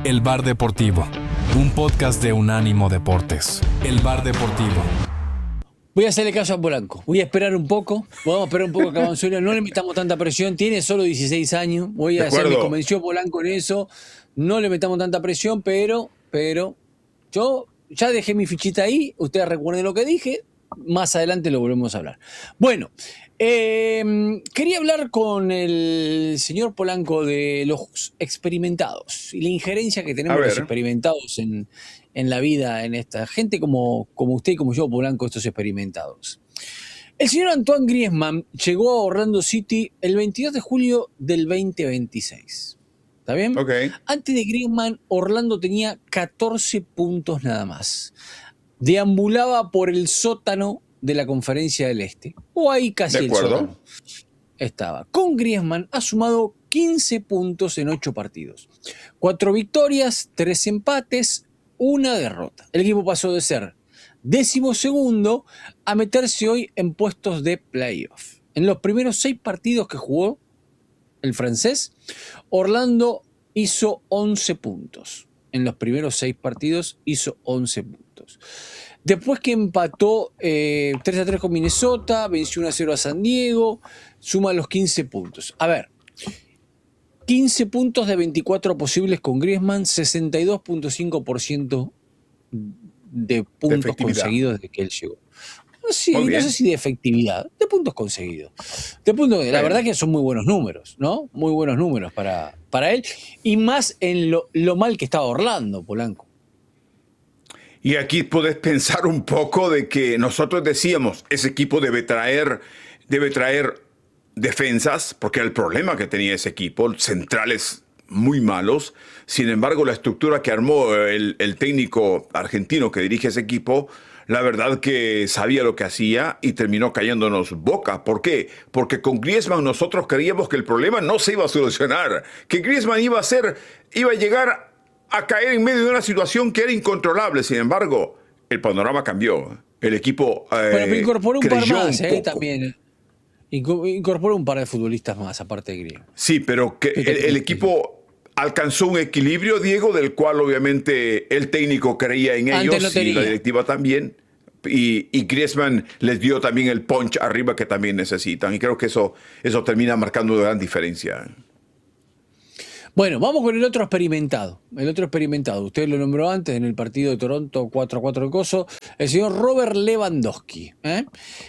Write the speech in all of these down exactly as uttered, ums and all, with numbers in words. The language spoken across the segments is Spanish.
El Bar Deportivo, un podcast de Unánimo Deportes. El Bar Deportivo. Voy a hacerle caso a Polanco. Voy a esperar un poco. Vamos a esperar un poco a Cabanzuela. No le metamos tanta presión. Tiene solo dieciséis años. Voy a hacer, me convenció Polanco en eso. No le metamos tanta presión, pero, pero, yo ya dejé mi fichita ahí. Ustedes recuerden lo que dije. Más adelante lo volvemos a hablar. Bueno, eh, quería hablar con el señor Polanco de los experimentados y la injerencia que tenemos los experimentados en, en la vida, en esta gente como, como usted y como yo, Polanco, estos experimentados. El señor Antoine Griezmann llegó a Orlando City el veintidós de julio del veinte veintiséis. ¿Está bien? Okay. Antes de Griezmann, Orlando tenía catorce puntos nada más. Deambulaba por el sótano de la Conferencia del Este, o ahí casi el sótano estaba. Con Griezmann ha sumado quince puntos en ocho partidos. cuatro victorias, tres empates, una derrota. El equipo pasó de ser décimo segundo a meterse hoy en puestos de playoff. En los primeros seis partidos que jugó el francés, Orlando hizo once puntos. En los primeros seis partidos hizo once puntos. Después que empató eh, tres a tres con Minnesota, venció uno a cero a San Diego, suma los quince puntos. A ver, quince puntos de veinticuatro posibles con Griezmann, sesenta y dos punto cinco por ciento de puntos de conseguidos desde que él llegó. No, sí, no sé si de efectividad, de puntos conseguidos. De puntos, la verdad que son muy buenos números, ¿no? Muy buenos números para, para él. Y más en lo, lo mal que estaba Orlando, Polanco. Y aquí podés pensar un poco de que nosotros decíamos, ese equipo debe traer, debe traer defensas, porque era el problema que tenía ese equipo, centrales muy malos. Sin embargo, la estructura que armó el, el técnico argentino que dirige ese equipo, la verdad que sabía lo que hacía y terminó cayéndonos boca. ¿Por qué? Porque con Griezmann nosotros creíamos que el problema no se iba a solucionar, que Griezmann iba a ser, iba a llegar a caer en medio de una situación que era incontrolable. Sin embargo, el panorama cambió. El equipo eh, bueno, pero incorporó un par más, un eh, también. Incorporó un par de futbolistas más, aparte de Griezmann. Sí, pero que el, el equipo alcanzó un equilibrio, Diego, del cual obviamente el técnico creía en ellos no y la directiva también. Y, y Griezmann les dio también el punch arriba que también necesitan. Y creo que eso, eso termina marcando una gran diferencia. Bueno, vamos con el otro experimentado. El otro experimentado. Usted lo nombró antes en el partido de Toronto cuatro a cuatro de Coso. El señor Robert Lewandowski. ¿eh?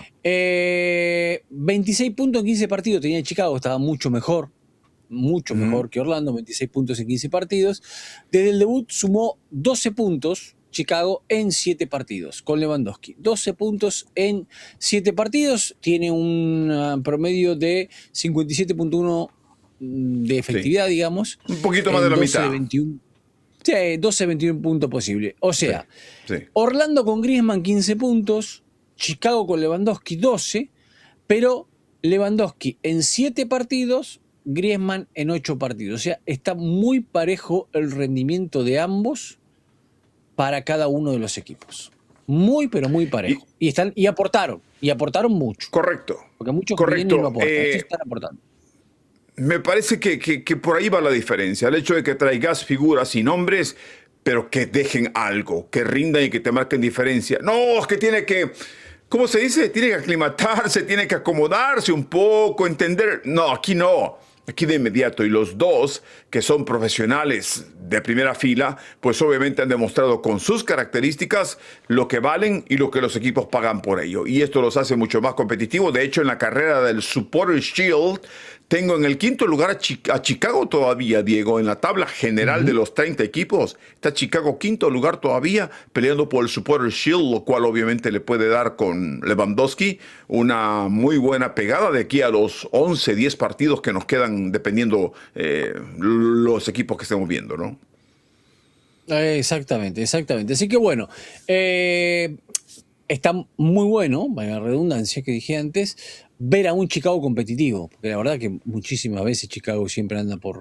Eh, veintiséis puntos en quince partidos tenía en Chicago. Estaba mucho mejor. Mucho uh-huh. mejor que Orlando. veintiséis puntos en quince partidos. Desde el debut sumó doce puntos Chicago en siete partidos con Lewandowski. doce puntos en siete partidos. Tiene un promedio de cincuenta y siete punto uno de efectividad, sí. digamos. Un poquito más de la mitad. veintiuno, sí, doce, veintiuno puntos posible. O sea, sí, sí. Orlando con Griezmann quince puntos, Chicago con Lewandowski doce, pero Lewandowski en siete partidos, Griezmann en ocho partidos. O sea, está muy parejo el rendimiento de ambos para cada uno de los equipos. Muy, pero muy parejo. Y, y, están, y aportaron, y aportaron mucho. Correcto. Porque muchos Correcto. no aportan, eh... están aportando. Me parece que, que, que por ahí va la diferencia. El hecho de que traigas figuras y nombres, pero que dejen algo, que rindan y que te marquen diferencia. No, es que tiene que, ¿cómo se dice? Tiene que aclimatarse, tiene que acomodarse un poco, entender. No, aquí no. Aquí de inmediato. Y los dos, que son profesionales de primera fila, pues obviamente han demostrado con sus características lo que valen y lo que los equipos pagan por ello. Y esto los hace mucho más competitivos. De hecho, en la carrera del Supporters Shield, tengo en el quinto lugar a, Chi- a Chicago todavía, Diego. En la tabla general uh-huh. de los treinta equipos, está Chicago quinto lugar todavía, peleando por el Supporters Shield, lo cual obviamente le puede dar con Lewandowski una muy buena pegada de aquí a los once, diez partidos que nos quedan, dependiendo eh, los equipos que estemos viendo, ¿no? Exactamente, exactamente. Así que bueno, eh, está muy bueno, la redundancia que dije antes, ver a un Chicago competitivo, porque la verdad que muchísimas veces Chicago siempre anda por,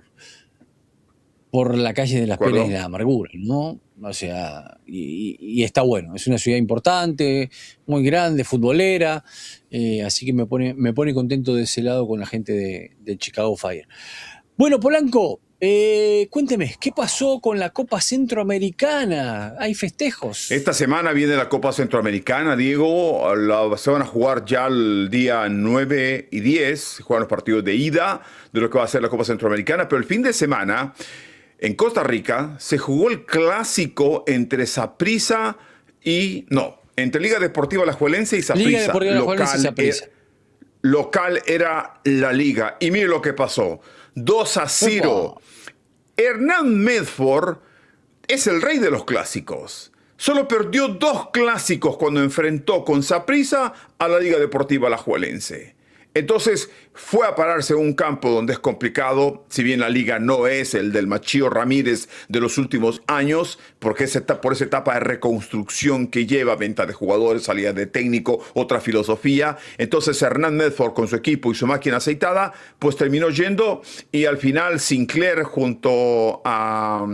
por la calle de las penas y de la amargura, ¿no? O sea, y, y está bueno, es una ciudad importante, muy grande, futbolera, eh, así que me pone, me pone contento de ese lado con la gente de, de Chicago Fire. Bueno, Polanco, Eh, cuénteme, ¿qué pasó con la Copa Centroamericana? ¿Hay festejos? Esta semana viene la Copa Centroamericana, Diego. La, se van a jugar ya el día nueve y diez. Se juegan los partidos de ida de lo que va a ser la Copa Centroamericana. Pero el fin de semana, en Costa Rica, se jugó el clásico entre Saprissa y... No, entre Liga Deportiva Alajuelense y Saprissa. Liga Deportiva Alajuelense y local, Saprissa. era, local era la Liga. Y mire lo que pasó. dos a cero. Hernán Medford es el rey de los clásicos. Solo perdió dos clásicos cuando enfrentó con Saprissa a la Liga Deportiva Alajuelense. Entonces fue a pararse en un campo donde es complicado, si bien la liga no es el del Machío Ramírez de los últimos años, porque es por esa etapa de reconstrucción que lleva, venta de jugadores, salida de técnico, otra filosofía. Entonces Hernán Medford con su equipo y su máquina aceitada, pues terminó yendo y al final Sinclair junto a,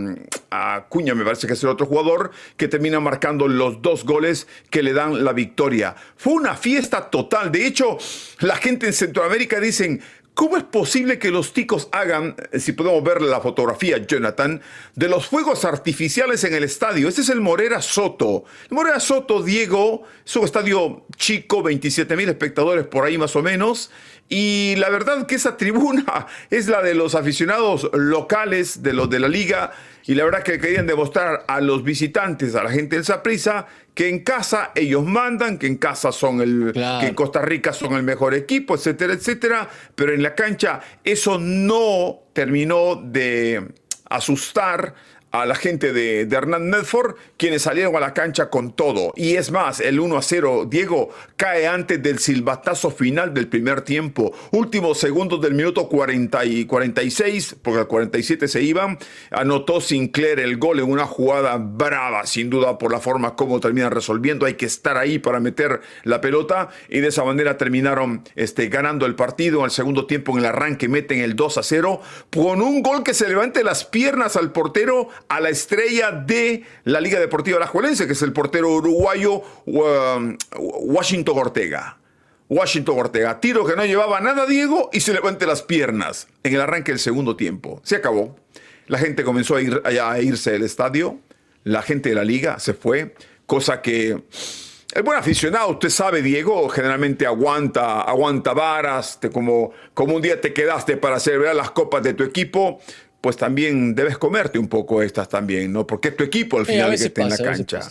a Cuña, me parece que es el otro jugador, que termina marcando los dos goles que le dan la victoria. Fue una fiesta total. De hecho, la gente en Centroamérica dicen, ¿cómo es posible que los ticos hagan, si podemos ver la fotografía, Jonathan, de los fuegos artificiales en el estadio? Este es el Morera Soto. El Morera Soto, Diego, es un estadio chico, veintisiete mil espectadores por ahí más o menos. Y la verdad que esa tribuna es la de los aficionados locales de los de la liga. Y la verdad que querían demostrar a los visitantes, a la gente del Saprissa, que en casa ellos mandan, que en casa son el, claro. que en Costa Rica son el mejor equipo, etcétera, etcétera. Pero en la cancha eso no terminó de asustar a la gente de, de Hernán Medford, quienes salieron a la cancha con todo. Y es más, el uno a cero, Diego, cae antes del silbatazo final del primer tiempo. Últimos segundos del minuto cuarenta y cuarenta y seis, porque al cuarenta y siete se iban, anotó Sinclair el gol en una jugada brava, sin duda por la forma como terminan resolviendo. Hay que estar ahí para meter la pelota, y de esa manera terminaron este, ganando el partido. En el segundo tiempo, en el arranque, meten el dos a cero, con un gol que se levante las piernas al portero, a la estrella de la Liga Deportiva Alajuelense, que es el portero uruguayo um, Washington Ortega. Washington Ortega, tiro que no llevaba nada, Diego, y se levante las piernas en el arranque del segundo tiempo. Se acabó. La gente comenzó a, ir, a irse del estadio. La gente de la liga se fue, cosa que el buen aficionado, usted sabe, Diego, generalmente aguanta, aguanta varas, te, como, como un día te quedaste para celebrar las copas de tu equipo, pues también debes comerte un poco estas también, ¿no? Porque es tu equipo al final sí, que esté en la cancha.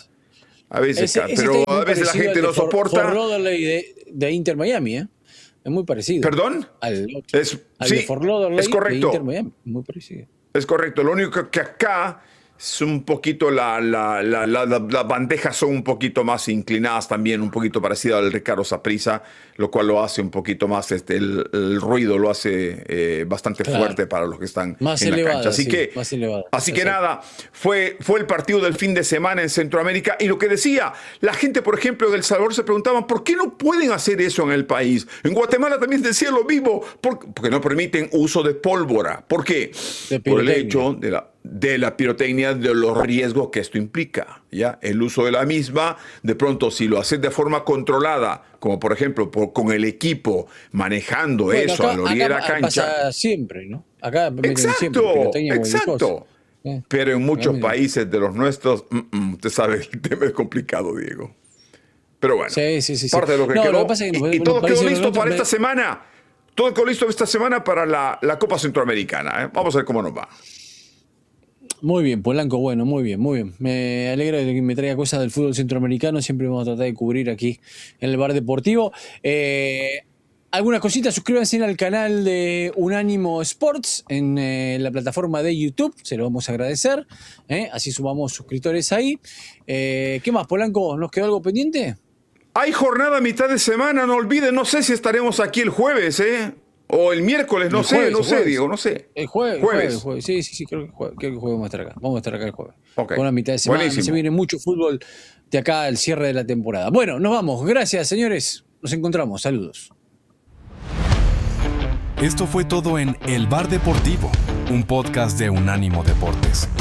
A veces, ese, ese pero a veces la gente no soporta. Fort Lauderdale de, de Inter Miami, ¿eh? Es muy parecido. ¿Perdón? Al, es, al sí, de Fort Lauderdale es correcto. de Inter Miami, muy parecido. Es correcto. Lo único que acá es un poquito, la, la, la, la, la, las bandejas son un poquito más inclinadas también, un poquito parecido al Ricardo Saprissa, lo cual lo hace un poquito más, este, el, el ruido lo hace eh, bastante claro. fuerte para los que están más en elevada, la cancha. Así sí, que, más elevada. así que nada, fue, fue el partido del fin de semana en Centroamérica. Y lo que decía, la gente, por ejemplo, en El Salvador se preguntaban, ¿por qué no pueden hacer eso en el país? En Guatemala también decía lo mismo, porque no permiten uso de pólvora. ¿Por qué? Por el hecho de la... de la pirotecnia, de los riesgos que esto implica, ¿ya? El uso de la misma, de pronto si lo haces de forma controlada, como por ejemplo por, con el equipo manejando bueno, eso acá, a la orilla de la cancha. Pasa siempre, ¿no? Acá exacto, siempre pirotecnia exacto. Eh, Pero en muchos países de los nuestros, mm, mm, usted sabe, el tema es complicado, Diego. Pero bueno, sí, sí, sí, parte sí. de lo que no, quedó. Lo que pasa es que y, y todo quedó listo para me... esta semana. Todo quedó listo esta semana para la, la Copa Centroamericana. ¿eh? Vamos a ver cómo nos va. Muy bien, Polanco, bueno, muy bien, muy bien. Me alegra de que me traiga cosas del fútbol centroamericano. Siempre vamos a tratar de cubrir aquí en el Bar Deportivo. Eh, algunas cositas, suscríbanse al canal de Unánimo Sports en eh, la plataforma de YouTube. Se lo vamos a agradecer. Eh, así sumamos suscriptores ahí. Eh, ¿Qué más, Polanco? ¿Nos quedó algo pendiente? Hay jornada a mitad de semana, no olviden. No sé si estaremos aquí el jueves, ¿eh? O el miércoles, no el sé, jueves, no sé, jueves. Diego, no sé. El jueves, jueves. jueves, jueves. Sí, sí, sí, creo que el jueves, creo que el jueves vamos a estar acá. Vamos a estar acá el jueves. Okay. Con la mitad de semana. Buenísimo. Se viene mucho fútbol de acá al cierre de la temporada. Bueno, nos vamos. Gracias, señores. Nos encontramos. Saludos. Esto fue todo en El Bar Deportivo, un podcast de Unánimo Deportes.